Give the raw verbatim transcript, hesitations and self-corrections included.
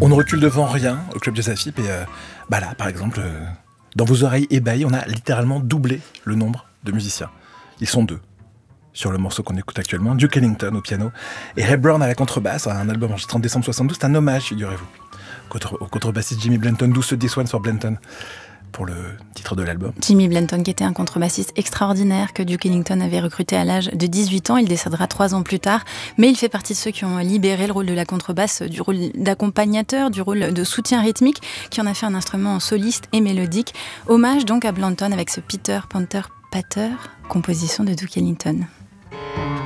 On ne recule devant rien au Club Jazz Afip. Et euh, bah là, par exemple, euh, dans vos oreilles ébahies, on a littéralement doublé le nombre de musiciens. Ils sont deux sur le morceau qu'on écoute actuellement. Duke Ellington au piano et Ray Brown à la contrebasse. Un album enregistré en décembre soixante-douze. C'est un hommage, figurez-vous, Contre, au contrebassiste Jimmy Blanton, d'où ce This One for Blanton pour le titre de l'album. Jimmy Blanton, qui était un contrebassiste extraordinaire que Duke Ellington avait recruté à l'âge de dix-huit ans. Il décédera trois ans plus tard, mais il fait partie de ceux qui ont libéré le rôle de la contrebasse du rôle d'accompagnateur, du rôle de soutien rythmique, qui en a fait un instrument soliste et mélodique. Hommage donc à Blanton avec ce Peter Panther Patter, composition de Duke Ellington.